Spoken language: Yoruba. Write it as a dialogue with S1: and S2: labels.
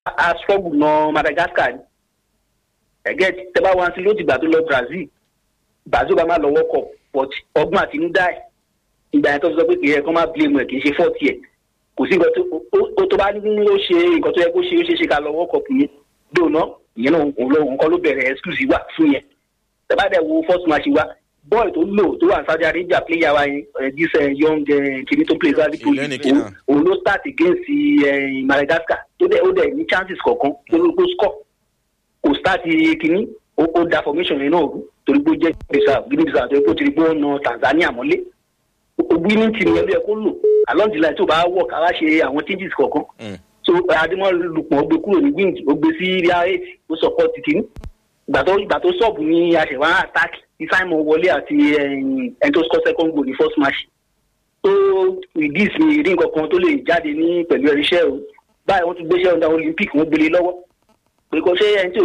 S1: a struggle na Madagascar ni ẹgẹ tẹbá wọn sí ló ti gbà tó lọ Brazil bá má lọ World Cup but ọgbọ́n àtinúdá ẹ̀ ìgbà yẹn tó sọ pé kì í yẹ kó má blame ẹ̀ kì í ṣe fault ẹ̀ kò sí nǹkan tó bá ní ó ṣe nǹkan tó yẹ kó ṣe ó ṣe ká lọ World Cup yẹn dóònà ìyẹn náà nǹkan ló bẹ̀rẹ̀ excuse wà fún yẹn tẹbá dẹ̀ wo first match wa boy tó lò tó wà Saudi Arabia player wa this young kìíní tó play Saudi police òun ló start against Madagascar tó dẹ̀ ó dẹ̀ ní chances kọ̀ọ̀kan tó ló score kò start kìíní ó da formation yẹn náà torí pé ó jẹ́ Guinea-Bissau torí pé ó ti rí pé ó na Tanzania mọ́lé winning team yẹn ló yẹ kó lò along the line tó bá work àwa ṣe àwọn changes kọ̀ọ̀kan so Adémọ́lá Lukman ó gbé kúrò ní wing ó gbé sí real 8 ó support kìíní ìgbà tó sọ̀bù ní àṣẹwá attack ní Simon wọlé àti ẹni tó score second goal ní first match tó reduce ní rí nǹkan kan tó lè jáde ní pẹ̀lú ẹ̀ríṣẹ́ o báyìí wọ́n tún gbéṣẹ́ ọ̀dà Olympic wọ́n gbélé lọ́wọ́ pé kò ṣe ẹni tí